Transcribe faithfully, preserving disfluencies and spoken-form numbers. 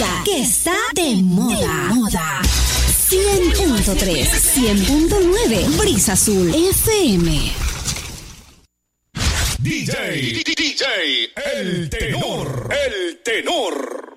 música que está de moda. De moda. cien punto tres, cien punto nueve, Brisa Azul F M. D J, D J, el tenor, el tenor.